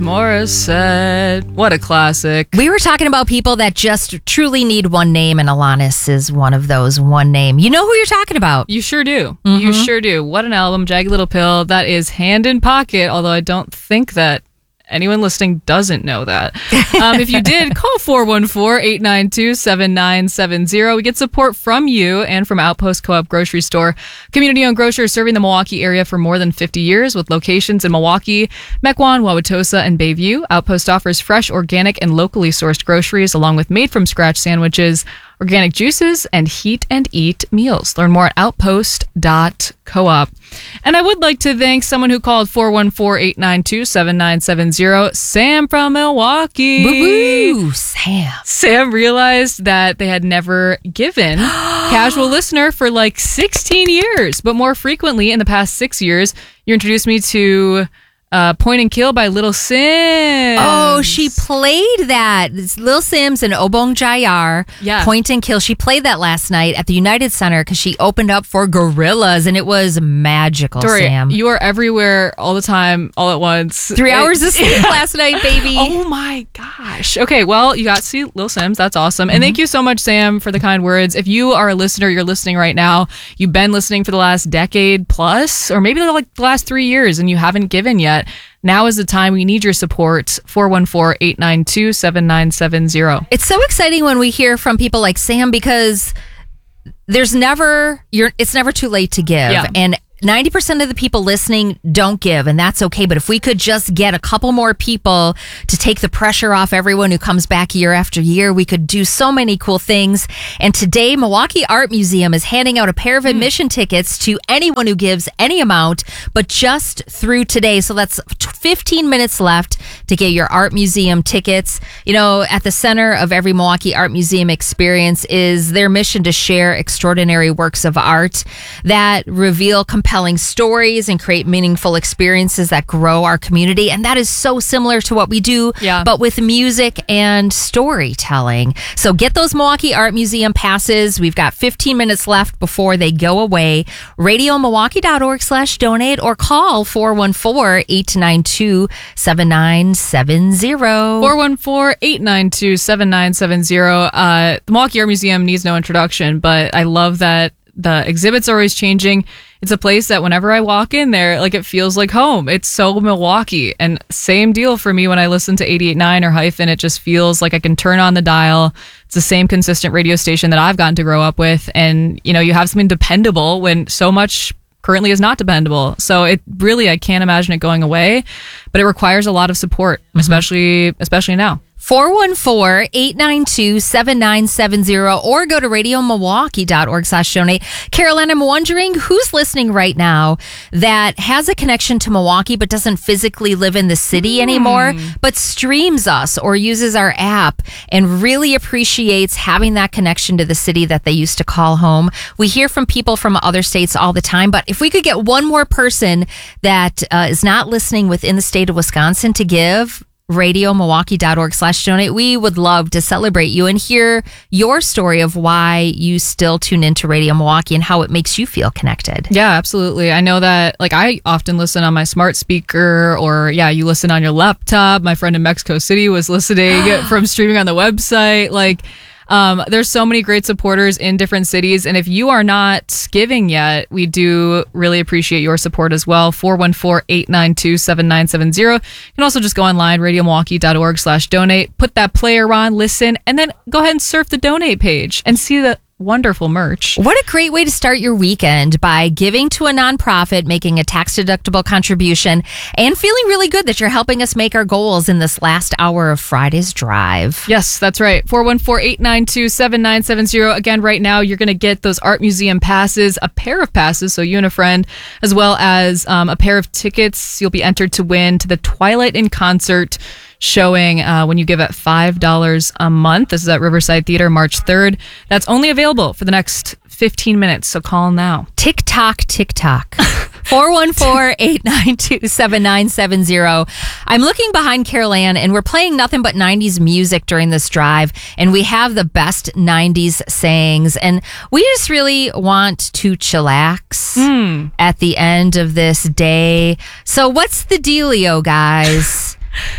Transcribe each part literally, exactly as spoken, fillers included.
Morissette. What a classic. We were talking about people that just truly need one name, and Alanis is one of those one name. You know who you're talking about. You sure do. Mm-hmm. You sure do. What an album, Jagged Little Pill. That is hand in pocket, although I don't think that anyone listening doesn't know that. Um, if you did, call four one four, eight nine two, seven nine seven zero. We get support from you and from Outpost Co-op Grocery Store. Community-owned grocer serving the Milwaukee area for more than fifty years with locations in Milwaukee, Mequon, Wauwatosa, and Bayview. Outpost offers fresh, organic, and locally sourced groceries along with made-from-scratch sandwiches, organic juices, and heat and eat meals. Learn more at outpost dot coop. And I would like to thank someone who called four one four, eight nine two, seven nine seven zero, Sam from Milwaukee. Woo-woo, Sam. Sam realized that they had never given Casual Listener for like sixteen years, but more frequently in the past six years, you introduced me to Uh, Point and Kill by Little Sims. Oh, she played that. It's Lil Sims and Obong Jayar. Yeah. Point and Kill. She played that last night at the United Center because she opened up for Gorillaz, and it was magical, Dory, Sam. you are everywhere all the time, all at once. Three It- hours of sleep last night, baby. Oh my gosh. Okay, well, you got to see Lil Sims. That's awesome. And thank you so much, Sam, for the kind words. If you are a listener, you're listening right now, you've been listening for the last decade plus, or maybe like the last three years and you haven't given yet, now is the time. We need your support. four one four, eight nine two, seven nine seven zero. It's so exciting when we hear from people like Sam because there's never you're it's never too late to give. Yeah. And ninety percent of the people listening don't give, and that's okay. But if we could just get a couple more people to take the pressure off everyone who comes back year after year, we could do so many cool things. And today, Milwaukee Art Museum is handing out a pair of admission mm. tickets to anyone who gives any amount, but just through today. So that's fifteen minutes left to get your art museum tickets. You know, at the center of every Milwaukee Art Museum experience is their mission to share extraordinary works of art that reveal compelling Compelling stories and create meaningful experiences that grow our community. And that is so similar to what we do, yeah. but with music and storytelling. So get those Milwaukee Art Museum passes. We've got fifteen minutes left before they go away. radio milwaukee dot org slash donate or call four one four, eight nine two, seven nine seven zero. four one four, eight nine two, seven nine seven zero. Uh, the Milwaukee Art Museum needs no introduction, but I love that the exhibits are always changing. It's a place that whenever I walk in there, like it feels like home. It's so Milwaukee. And same deal for me when I listen to eighty-eight point nine or Hyphen. It just feels like I can turn on the dial. It's the same consistent radio station that I've gotten to grow up with. And, you know, you have something dependable when so much currently is not dependable. So it really, I can't imagine it going away, but it requires a lot of support, mm-hmm. especially, especially now. four one four, eight nine two, seven nine seven zero or go to radio milwaukee dot org slash donate. Carolyn, I'm wondering who's listening right now that has a connection to Milwaukee but doesn't physically live in the city mm. anymore, but streams us or uses our app and really appreciates having that connection to the city that they used to call home. We hear from people from other states all the time, but if we could get one more person that uh, is not listening within the state of Wisconsin to give, radio milwaukee dot org slash donate. We would love to celebrate you and hear your story of why you still tune into Radio Milwaukee and how it makes you feel connected. Yeah, absolutely. I know that, like, I often listen on my smart speaker, or yeah, you listen on your laptop. My friend in Mexico City was listening from streaming on the website. Like, Um, there's so many great supporters in different cities. And if you are not giving yet, we do really appreciate your support as well. four one four, eight nine two, seven nine seven zero. You can also just go online, radio milwaukee dot org slash donate, put that player on, listen, and then go ahead and surf the donate page and see the wonderful merch. What a great way to start your weekend by giving to a nonprofit, making a tax-deductible contribution, and feeling really good that you're helping us make our goals in this last hour of Friday's Drive. Yes, that's right. four one four, eight nine two, seven nine seven zero. Again, right now, you're going to get those art museum passes, a pair of passes, so you and a friend, as well as um, a pair of tickets. You'll be entered to win to the Twilight in Concert showing uh, when you give at five dollars a month. This is at Riverside Theater, March third. That's only available for the next fifteen minutes, so call now. Tick-tock, tick-tock. four one four, eight nine two, seven nine seven zero. I'm looking behind Carol Ann, and we're playing nothing but nineties music during this drive, and we have the best nineties sayings, and we just really want to chillax mm. at the end of this day. So what's the dealio, guys?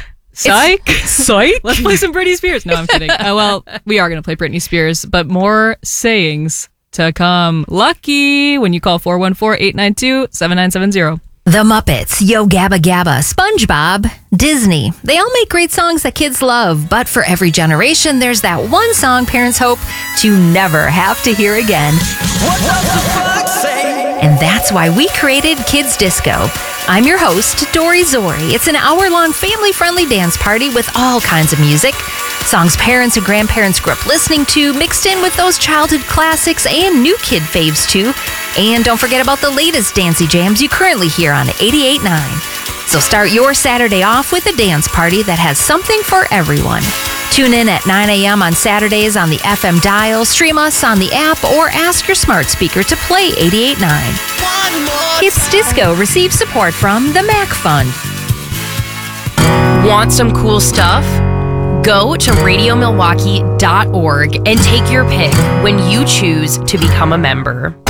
Psych. Psych. Let's play some Britney Spears. No, I'm kidding. Uh, well, we are going to play Britney Spears, but more sayings to come. Lucky when you call four one four, eight nine two, seven nine seven zero. The Muppets, Yo Gabba Gabba, SpongeBob, Disney. They all make great songs that kids love, but for every generation, there's that one song parents hope to never have to hear again. What does the fuck say? And that's why we created Kids Disco. I'm your host, Dory Zori. It's an hour-long family-friendly dance party with all kinds of music. Songs parents and grandparents grew up listening to, mixed in with those childhood classics and new kid faves too. And don't forget about the latest dancey jams you currently hear on eighty-eight point nine. So start your Saturday off with a dance party that has something for everyone. Tune in at nine a.m. on Saturdays on the F M dial, stream us on the app, or ask your smart speaker to play eighty-eight point nine. Kids Disco receives support from the Mac Fund. Want some cool stuff? Go to radio milwaukee dot org and take your pick when you choose to become a member.